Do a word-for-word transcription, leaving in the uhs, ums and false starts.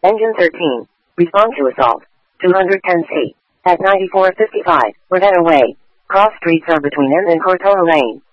Engine thirteen. Respond to assault. two hundred ten C. At ninety-four fifty-five. Ravenna Way. Cross streets are between M and Cortona Lane.